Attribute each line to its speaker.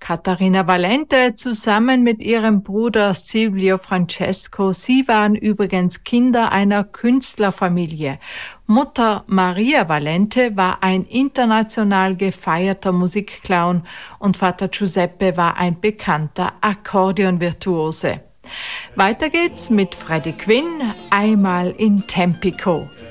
Speaker 1: Caterina Valente zusammen mit ihrem Bruder Silvio Francesco. Sie waren übrigens Kinder einer Künstlerfamilie. Mutter Maria Valente war ein international gefeierter Musikclown und Vater Giuseppe war ein bekannter Akkordeonvirtuose. Weiter geht's mit Freddie Quinn, einmal in Tampico.